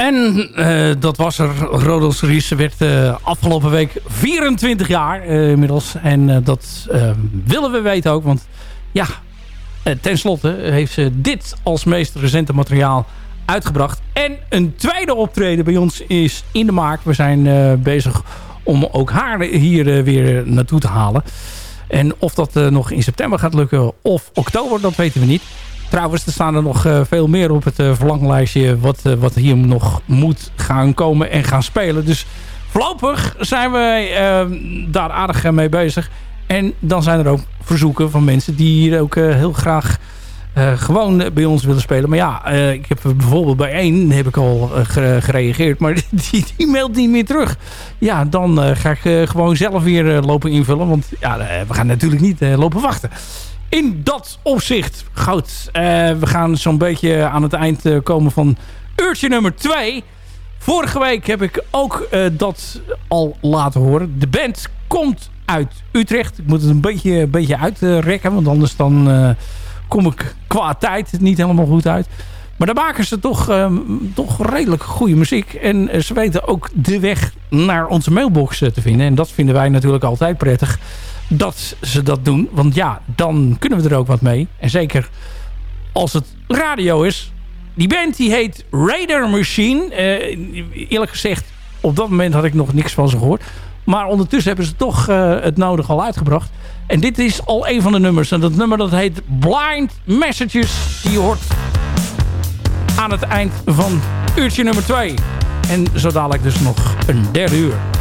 En dat was er. Rodolphe Ries werd afgelopen week 24 jaar inmiddels. En dat willen we weten ook. Want ja, tenslotte heeft ze dit als meest recente materiaal uitgebracht. En een tweede optreden bij ons is in de maak. We zijn bezig om ook haar hier weer naartoe te halen. En of dat nog in september gaat lukken of oktober, dat weten we niet. Trouwens, er staan er nog veel meer op het verlanglijstje wat hier nog moet gaan komen en gaan spelen. Dus voorlopig zijn wij daar aardig mee bezig. En dan zijn er ook verzoeken van mensen die hier ook heel graag gewoon bij ons willen spelen. Maar ja, ik heb bijvoorbeeld bij één heb ik al gereageerd. Maar die mailt niet meer terug. Ja, dan ga ik gewoon zelf weer lopen invullen. Want ja, we gaan natuurlijk niet lopen wachten. In dat opzicht, goed. We gaan zo'n beetje aan het eind komen van uurtje nummer 2. Vorige week heb ik ook dat al laten horen. De band komt uit Utrecht. Ik moet het een beetje uitrekken. Want anders dan kom ik qua tijd niet helemaal goed uit. Maar dan maken ze toch redelijk goede muziek. En ze weten ook de weg naar onze mailbox te vinden. En dat vinden wij natuurlijk altijd prettig. Dat ze dat doen. Want ja, dan kunnen we er ook wat mee. En zeker als het radio is. Die band die heet Radar Machine. Eerlijk gezegd, op dat moment had ik nog niks van ze gehoord. Maar ondertussen hebben ze toch het nodige al uitgebracht. En dit is al een van de nummers. En dat nummer dat heet Blind Messages. Die je hoort aan het eind van uurtje nummer 2. En zo dadelijk dus nog een derde uur.